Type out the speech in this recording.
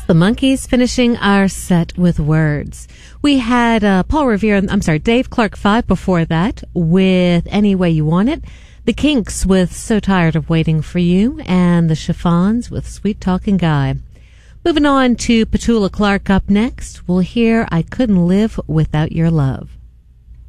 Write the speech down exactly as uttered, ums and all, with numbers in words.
The Monkees finishing our set with Words. We had uh, Paul Revere, I'm sorry, Dave Clark Five before that with Any Way You Want It. The Kinks with So Tired of Waiting for You. And the Chiffons with Sweet Talking Guy. Moving on to Petula Clark up next. We'll hear I Couldn't Live Without Your Love.